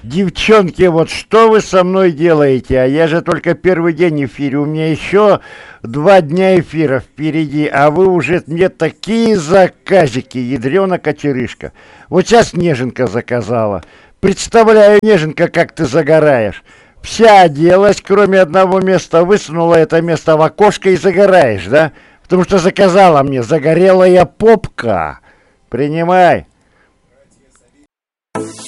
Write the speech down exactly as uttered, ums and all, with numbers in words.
Девчонки, вот что вы со мной делаете? А я же только первый день в эфире. У меня еще два дня эфира впереди, а вы уже мне такие заказики, ядрена кочерышка. Вот сейчас Неженка заказала. Представляю, Неженка, как ты загораешь. Вся оделась, кроме одного места, высунула это место в окошко и загораешь, да? Потому что заказала мне загорелая попка. Принимай.